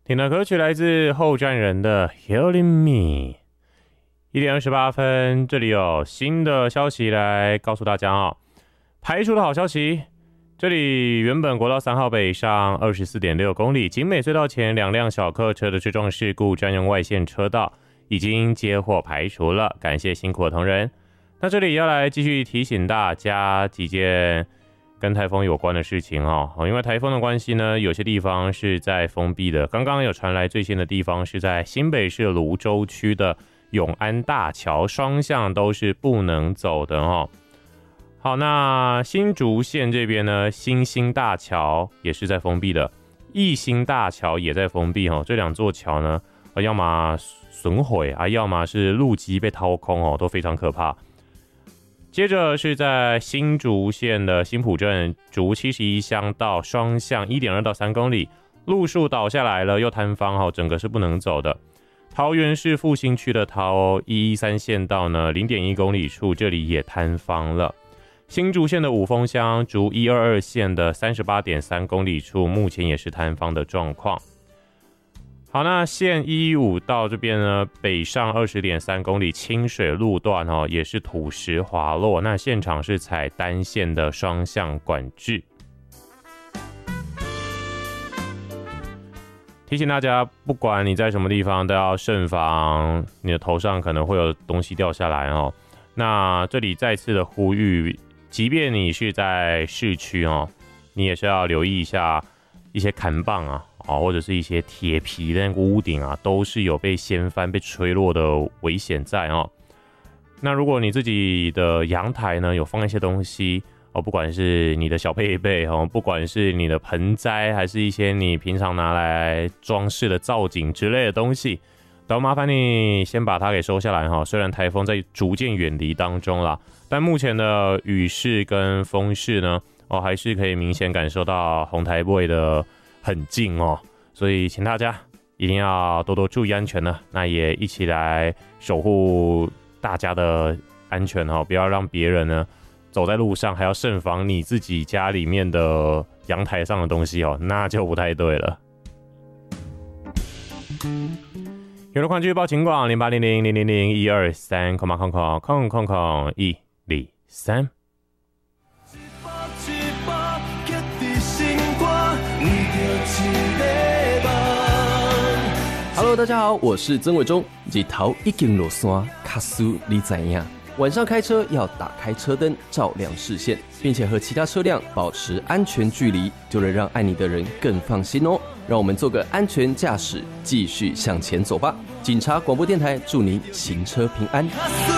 听的歌曲来自后站人的 Healing Me。1点28分，这里有新的消息来告诉大家哦。排除的好消息，这里原本国道3号北上 24.6 公里，景美隧道前2辆小客车的追撞事故占用外线车道，已经接获排除了，感谢辛苦的同仁。那这里要来继续提醒大家几件跟台风有关的事情哦，因为台风的关系呢，有些地方是在封闭的。刚刚有传来最新的地方是在新北市芦洲区的永安大桥，双向都是不能走的哦。好，那新竹县这边呢，新兴大桥也是在封闭的，义兴大桥也在封闭哦。这两座桥呢，要么损毁啊，要么是路基被掏空哦，都非常可怕。接着是在新竹县的新埔镇竹71乡道双向 1.2 到3公里，路树倒下来了，又坍方，整个是不能走的。桃园市复兴区的桃113县道呢 0.1 公里处，这里也坍方了。新竹县的五峰乡竹122线的 38.3 公里处，目前也是坍方的状况。好，那县115道这边呢，北上 20.3 公里清水路段哦，也是土石滑落，那现场是采单线的双向管制。提醒大家，不管你在什么地方，都要慎防你的头上可能会有东西掉下来哦。那这里再次的呼吁，即便你是在市区哦，你也是要留意一下一些砍棒啊。或者是一些铁皮的那个屋顶啊，都是有被掀翻、被吹落的危险在哦。那如果你自己的阳台呢有放一些东西不管是你的小配备不管是你的盆栽，还是一些你平常拿来装饰的造景之类的东西，都麻烦你先把它给收下来哈。虽然台风在逐渐远离当中啦，但目前的雨势跟风势呢，还是可以明显感受到红台位的很近哦，所以请大家一定要多多注意安全呢。那也一起来守护大家的安全哦，不要让别人呢走在路上还要慎防你自己家里面的阳台上的东西哦，那就不太对了。有的款剧预报情况0800000123023。 Hello， 大家好，我是曾伟忠。日头已经落山，卡苏你怎样？晚上开车要打开车灯，照亮视线，并且和其他车辆保持安全距离，就能让爱你的人更放心哦。让我们做个安全驾驶，继续向前走吧。警察广播电台祝您行车平安。